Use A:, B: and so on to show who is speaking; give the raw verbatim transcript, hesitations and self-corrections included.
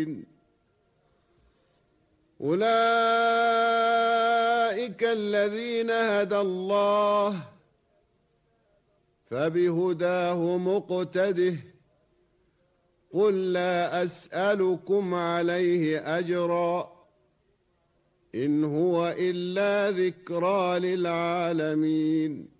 A: الراشدين. أولئك الذين هدى الله فبهداه مقتده. قل لا أسألكم عليه أجرا إن هو إلا ذكرى للعالمين.